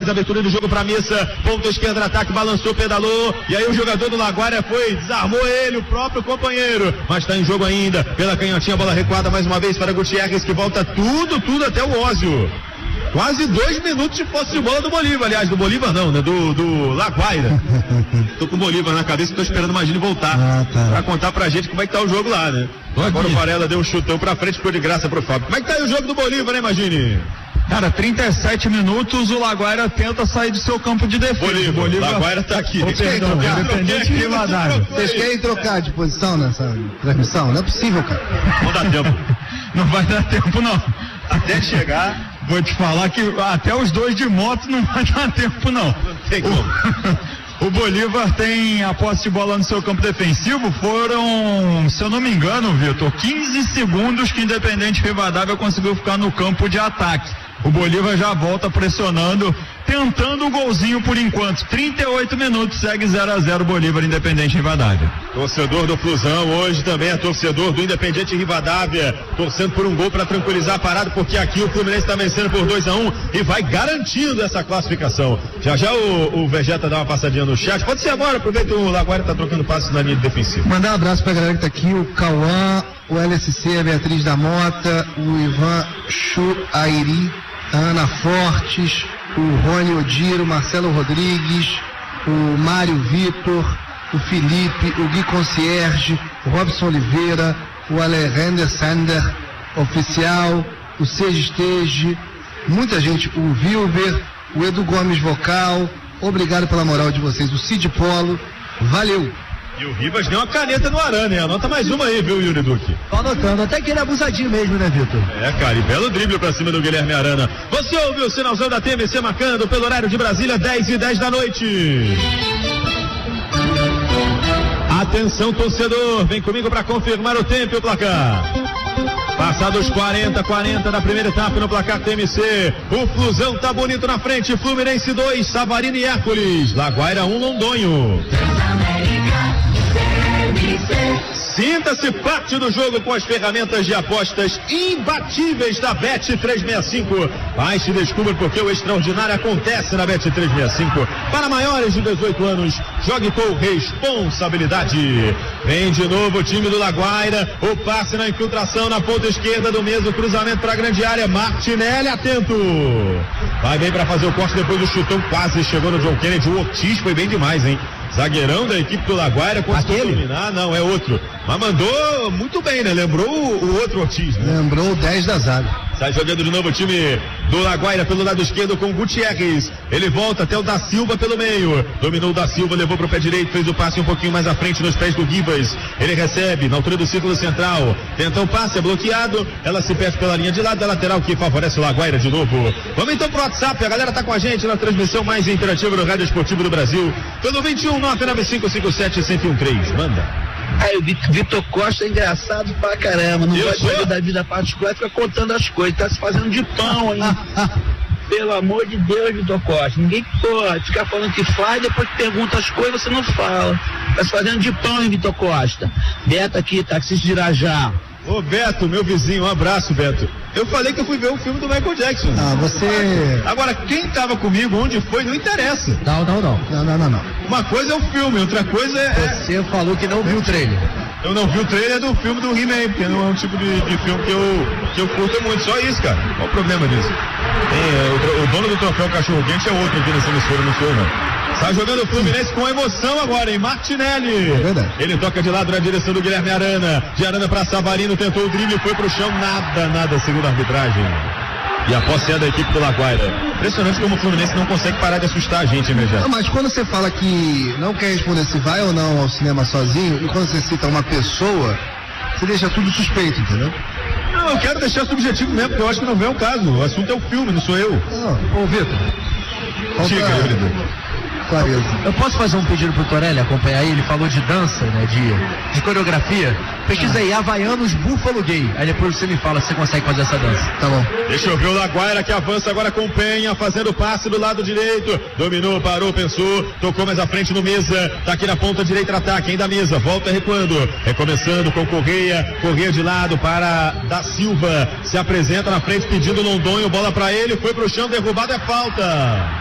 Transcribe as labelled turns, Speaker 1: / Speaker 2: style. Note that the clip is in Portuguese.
Speaker 1: faz a abertura do jogo pra Missa, ponta esquerda no ataque, balançou, pedalou, e aí o jogador do Laguaira desarmou ele, o próprio companheiro, mas tá em jogo ainda, pela canhotinha, bola recuada mais uma vez para Gutierrez, que volta tudo até o Ósio. Quase 2 minutos de posse de bola do Bolívar, aliás, do Bolívar não, né? Do Laguaira. Tô com o Bolívar na cabeça e tô esperando o Magini voltar pra contar pra gente como é que tá o jogo lá, né? Agora o Varela deu um chutão pra frente, ficou de graça pro Fábio. Como é que tá aí o jogo do Bolívar, né, Magini?
Speaker 2: Cara, 37 minutos, o Laguaira tenta sair do seu campo de defesa.
Speaker 1: Bolívar. Laguaira tá aqui.
Speaker 3: Independente Rivadavia. Vocês querem trocar de posição nessa transmissão? Não é possível, cara.
Speaker 1: Não dá tempo.
Speaker 2: Não vai dar tempo, não.
Speaker 1: Até chegar.
Speaker 2: Vou te falar que até os dois de moto não vai dar tempo, não.
Speaker 1: Tem como.
Speaker 2: O Bolívar tem a posse de bola no seu campo defensivo, foram, se eu não me engano, Vitor, 15 segundos que Independente Rivadavia conseguiu ficar no campo de ataque. O Bolívar já volta pressionando, tentando o golzinho por enquanto. 38 minutos, segue 0-0 Bolívar Independente Rivadavia.
Speaker 1: Torcedor do Flusão hoje também é torcedor do Independente Rivadavia, torcendo por um gol para tranquilizar a parada, porque aqui o Fluminense está vencendo por 2-1 e vai garantindo essa classificação. Já o Vegeta dá uma passadinha no chat. Pode ser agora, aproveita, o Laguaira tá trocando passos na linha defensiva.
Speaker 3: Mandar um abraço pra galera que tá aqui, o Cauã, o LSC, a Beatriz da Mota, o Ivan Chuairi, a Ana Fortes, o Rony Odiro, Marcelo Rodrigues, o Mário Vitor, o Felipe, o Gui Concierge, o Robson Oliveira, o Alejandro Sander Oficial, o Seja Estege, muita gente, o Vilber, o Edu Gomes Vocal, obrigado pela moral de vocês, o Cid Polo, valeu!
Speaker 1: E o Rivas deu uma caneta no Arana, hein? Anota mais uma aí, viu, Yuri Duque?
Speaker 3: Tô anotando, até que ele é abusadinho mesmo, né, Vitor?
Speaker 1: É, cara, e belo drible pra cima do Guilherme Arana. Você ouviu o sinalzão da TMC marcando pelo horário de Brasília, 10h10 da noite. Atenção, torcedor, vem comigo pra confirmar o tempo e o placar. Passados 40 da primeira etapa no placar TMC, o Flusão tá bonito na frente, Fluminense 2, Savarino e Hércules, Laguaira 1, Londonho. Sinta-se parte do jogo com as ferramentas de apostas imbatíveis da Bet365. Baixe e descubra porque o extraordinário acontece na Bet365. Para maiores de 18 anos, jogue com responsabilidade. Vem de novo o time do Laguaira. O passe na infiltração na ponta esquerda do mesmo, cruzamento para a grande área. Martinelli atento. Vai bem para fazer o corte depois do chutão. Quase chegou no John Kennedy. O Ortiz foi bem demais, hein? Zagueirão da equipe do Laguaira conseguiu dominar, não, é outro. Mas mandou muito bem, né? Lembrou o outro Ortiz, né?
Speaker 3: Lembrou o 10 da zaga.
Speaker 1: Sai jogando de novo o time do Laguaira pelo lado esquerdo com o Gutierrez. Ele volta até o Da Silva pelo meio. Dominou o Da Silva, levou pro pé direito, fez o passe um pouquinho mais à frente nos pés do Rivas. Ele recebe na altura do círculo central. Tenta o passe, é bloqueado. Ela se perde pela linha de lado da lateral que favorece o Laguaira de novo. Vamos então pro WhatsApp. A galera tá com a gente na transmissão mais interativa do Rádio Esportivo do Brasil. Pelo 21-99557-1013. Manda.
Speaker 4: Aí o Vitor Costa é engraçado pra caramba, não vai saber da vida particular, fica contando as coisas, tá se fazendo de pão aí. Pelo amor de Deus, Vitor Costa, ninguém pode ficar falando que faz, depois que pergunta as coisas você não fala. Tá se fazendo de pão, hein, Vitor Costa. Beto aqui, taxista de Irajá.
Speaker 1: Ô Beto, meu vizinho, um abraço, Beto. Eu falei que eu fui ver o filme do Michael Jackson.
Speaker 3: Ah, você...
Speaker 1: Agora, quem tava comigo, onde foi, não interessa.
Speaker 3: Não.
Speaker 1: Uma coisa é o filme, outra coisa é...
Speaker 3: Você falou que não viu o trailer.
Speaker 1: Eu não vi o trailer do filme do He-Man, porque não é um tipo de filme que eu curto muito, só isso, cara. Qual o problema disso? O dono do troféu Cachorro Quente é outro aqui nessa emissora, não sou, não. Tá jogando o Fluminense com emoção agora, hein? Martinelli.
Speaker 3: É verdade.
Speaker 1: Ele toca de lado na direção do Guilherme Arana. De Arana pra Savarino, tentou o drible, foi pro chão. Nada, segundo a arbitragem. E a posse é da equipe do Laguaira. Impressionante como o Fluminense não consegue parar de assustar a gente, né, já?
Speaker 3: Mas quando você fala que não quer responder se vai ou não ao cinema sozinho, e quando você cita uma pessoa, você deixa tudo suspeito, entendeu?
Speaker 1: Não, eu quero deixar subjetivo mesmo, porque eu acho que não vem o caso. O assunto é o filme, não sou eu.
Speaker 3: Ô, Vitor.
Speaker 1: Diga, Eurido.
Speaker 3: Clareza.
Speaker 5: Eu posso fazer um pedido pro Torelli acompanhar aí? Ele falou de dança, né? De coreografia. Pesquisa aí, Havaianos Búfalo Gay. Aí depois você me fala se você consegue fazer essa dança.
Speaker 3: Tá bom.
Speaker 1: Deixa eu ver o Laguaira que avança agora com Penha, fazendo passe do lado direito. Dominou, parou, pensou, tocou mais à frente no Mesa. Tá aqui na ponta direita, ataque, ainda Mesa. Volta recuando. Recomeçando com Correia. Correia de lado para Da Silva. Se apresenta na frente pedindo Londonho. Bola pra ele, foi pro chão, derrubado, é falta.